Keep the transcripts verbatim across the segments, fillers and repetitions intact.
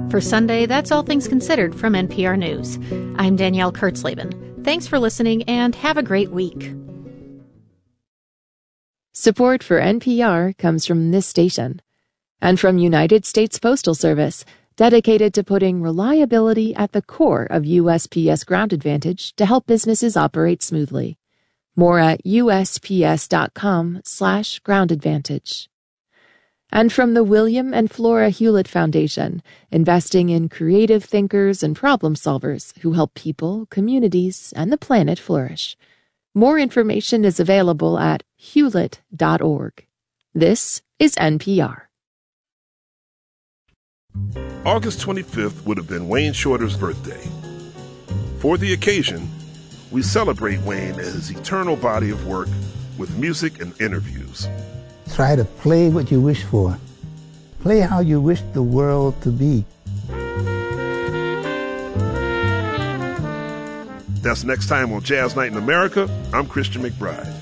For Sunday, that's All Things Considered from N P R News. I'm Danielle Kurtzleben. Thanks for listening and have a great week. Support for N P R comes from this station and from United States Postal Service, dedicated to putting reliability at the core of U S P S Ground Advantage to help businesses operate smoothly. More at usps.com slash ground advantage. And from the William and Flora Hewlett Foundation, investing in creative thinkers and problem solvers who help people, communities, and the planet flourish. More information is available at hewlett dot org. This is N P R. August twenty-fifth would have been Wayne Shorter's birthday. For the occasion, we celebrate Wayne and his eternal body of work with music and interviews. Try to play what you wish for. Play how you wish the world to be. That's next time on Jazz Night in America. I'm Christian McBride.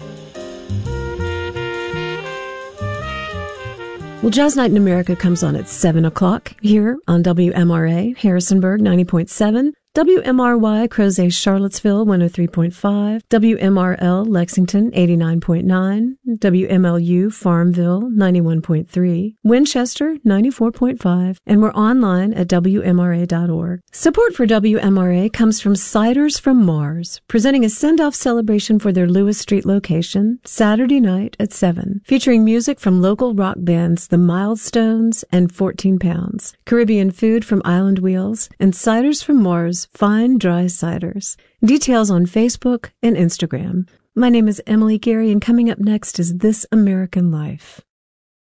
Well, Jazz Night in America comes on at seven o'clock here on W M R A, Harrisonburg ninety point seven, W M R Y, Crozet, Charlottesville one oh three point five, W M R L, Lexington eighty-nine point nine, W M L U, Farmville ninety-one point three, Winchester ninety-four point five, and we're online at W M R A dot org. Support for W M R A comes from Ciders from Mars, presenting a send-off celebration for their Lewis Street location Saturday night at seven, featuring music from local rock bands The Milestones and fourteen pounds, Caribbean food from Island Wheels, and Ciders from Mars fine dry ciders. Details on Facebook and Instagram. My name is Emily Gary, and coming up next is This American Life.